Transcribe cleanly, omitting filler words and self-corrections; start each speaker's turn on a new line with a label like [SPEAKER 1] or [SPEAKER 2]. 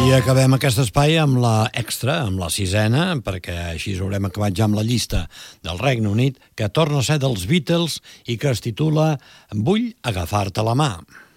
[SPEAKER 1] I acabem aquest espai amb la extra, amb la sisena, perquè així haurem acabat ja amb la llista del Regne Unit, que torna a ser dels Beatles i que es titula Vull agafar-te la mà.